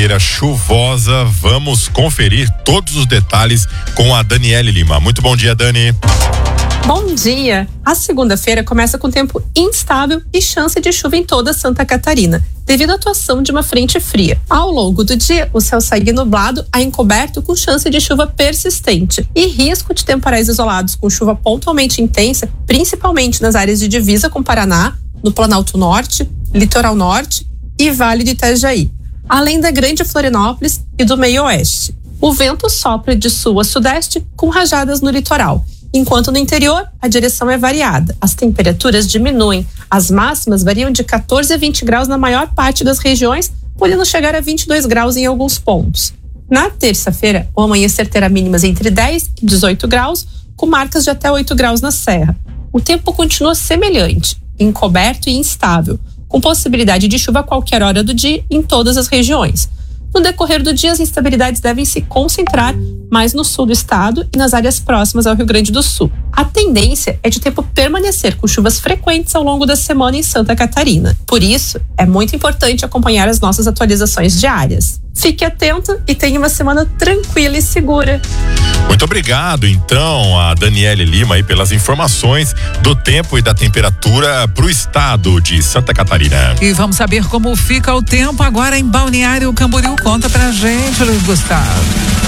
segunda-feira chuvosa. Vamos conferir todos os detalhes com a Daniele Lima. Muito bom dia, Dani. Bom dia! A segunda-feira começa com tempo instável e chance de chuva em toda Santa Catarina, devido à atuação de uma frente fria. Ao longo do dia, o céu segue nublado a encoberto com chance de chuva persistente e risco de temporais isolados com chuva pontualmente intensa, principalmente nas áreas de divisa com Paraná, no Planalto Norte, Litoral Norte e Vale do Itajaí, além da Grande Florianópolis e do Meio Oeste. O vento sopra de sul a sudeste com rajadas no litoral, enquanto no interior a direção é variada. As temperaturas diminuem, as máximas variam de 14 a 20 graus na maior parte das regiões, podendo chegar a 22 graus em alguns pontos. Na terça-feira, o amanhecer terá mínimas entre 10 e 18 graus, com marcas de até 8 graus na serra. O tempo continua semelhante, encoberto e instável, com possibilidade de chuva a qualquer hora do dia em todas as regiões. No decorrer do dia, as instabilidades devem se concentrar mais no sul do estado e nas áreas próximas ao Rio Grande do Sul. A tendência é de tempo permanecer com chuvas frequentes ao longo da semana em Santa Catarina. Por isso, é muito importante acompanhar as nossas atualizações diárias. Fique atento e tenha uma semana tranquila e segura. Muito obrigado, então, a Daniele Lima aí pelas informações do tempo e da temperatura para o estado de Santa Catarina. E vamos saber como fica o tempo agora em Balneário Camboriú. Conta pra gente, Luiz Gustavo.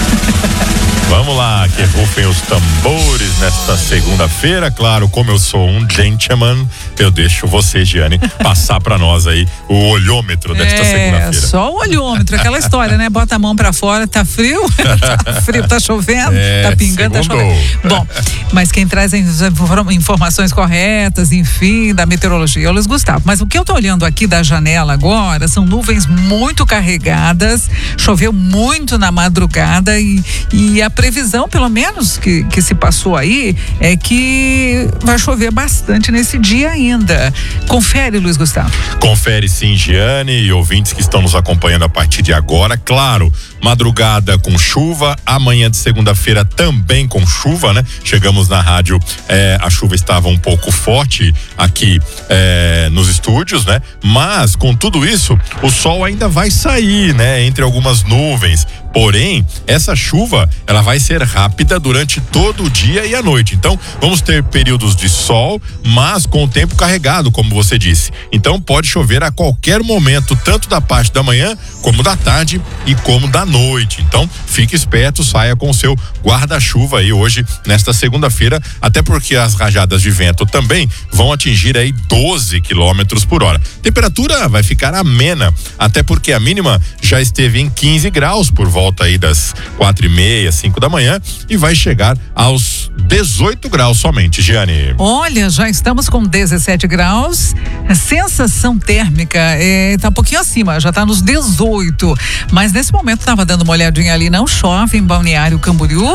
Vamos lá, que rufem os tambores nesta segunda-feira. Claro, como eu sou um gentleman, eu deixo você, Giane, passar pra nós aí o olhômetro desta segunda-feira. Só o olhômetro, aquela história, né? Bota a mão pra fora, tá frio? Tá frio, tá chovendo, tá pingando, tá chovendo. Bom, mas quem traz as informações corretas, enfim, da meteorologia é o Luiz Gustavo. Mas o que eu tô olhando aqui da janela agora são nuvens muito carregadas, choveu muito na madrugada e a previsão, pelo menos que se passou aí, é que vai chover bastante nesse dia ainda. Confere, Luiz Gustavo. Confere sim, Giane, e ouvintes que estão nos acompanhando a partir de agora. Claro, madrugada com chuva, amanhã de segunda-feira também com chuva, né? Chegamos na rádio, a chuva estava um pouco forte aqui nos estúdios, né? Mas com tudo isso, o sol ainda vai sair, né? Entre algumas nuvens. Porém, essa chuva, ela vai ser rápida durante todo o dia e a noite. Então, vamos ter períodos de sol, mas com o tempo carregado, como você disse. Então, pode chover a qualquer momento, tanto da parte da manhã, como da tarde e como da noite. Então, fique esperto, saia com o seu guarda-chuva aí hoje, nesta segunda-feira, até porque as rajadas de vento também vão atingir aí 12 quilômetros por hora. Temperatura vai ficar amena, até porque a mínima já esteve em 15 graus por volta aí das 4:30, 5 da manhã e vai chegar aos 18 graus somente, Giane. Olha, já estamos com 17 graus, a sensação térmica tá um pouquinho acima, já tá nos 18, mas nesse momento tava dando uma olhadinha ali, não chove em Balneário Camboriú,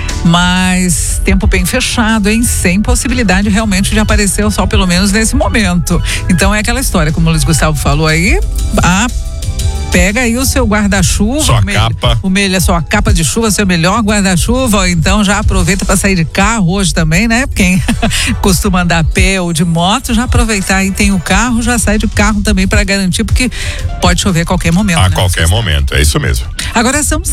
mas tempo bem fechado, hein? Sem possibilidade realmente de aparecer o sol, pelo menos nesse momento. Então é aquela história, como o Luiz Gustavo falou aí, pega aí o seu guarda-chuva, sua capa de chuva, seu melhor guarda-chuva, ou então já aproveita para sair de carro hoje também, né? Quem costuma andar a pé ou de moto, já aproveitar aí, tem o carro, já sai de carro também para garantir, porque pode chover a qualquer momento. A qualquer momento, é isso mesmo. Agora são